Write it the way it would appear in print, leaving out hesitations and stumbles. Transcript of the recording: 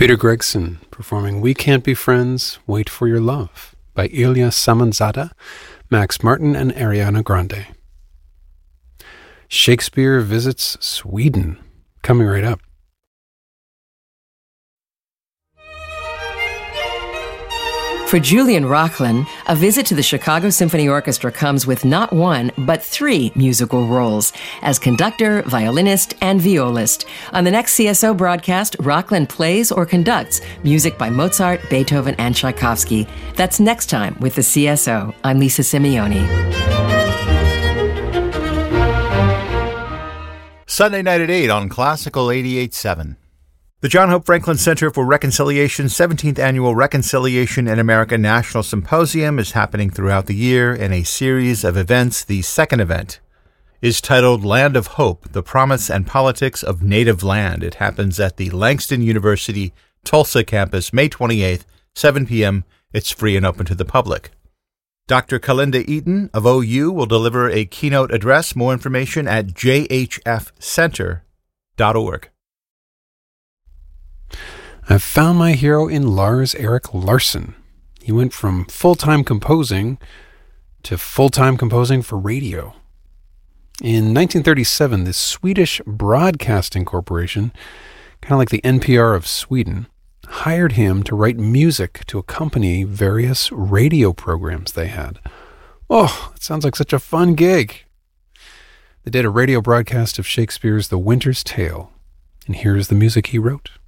Peter Gregson performing We Can't Be Friends, Wait for Your Love by Ilya Samanzada, Max Martin, and Ariana Grande. Shakespeare visits Sweden, coming right up. For Julian Rochlin, a visit to the Chicago Symphony Orchestra comes with not one, but three musical roles as conductor, violinist, and violist. On the next CSO broadcast, Rochlin plays or conducts music by Mozart, Beethoven, and Tchaikovsky. That's next time with the CSO. I'm Lisa Simeone. Sunday night at 8 on Classical 88.7. The John Hope Franklin Center for Reconciliation's 17th Annual Reconciliation in America National Symposium is happening throughout the year in a series of events. The second event is titled Land of Hope, The Promise and Politics of Native Land. It happens at the Langston University Tulsa campus, May 28th, 7 p.m. It's free and open to the public. Dr. Kalinda Eaton of OU will deliver a keynote address. More information at jhfcenter.org. I've found my hero in Lars Erik Larsson. He went from full-time composing to full-time composing for radio. In 1937, the Swedish Broadcasting Corporation, kind of like the NPR of Sweden, hired him to write music to accompany various radio programs they had. Oh, it sounds like such a fun gig. They did a radio broadcast of Shakespeare's The Winter's Tale, and here's the music he wrote.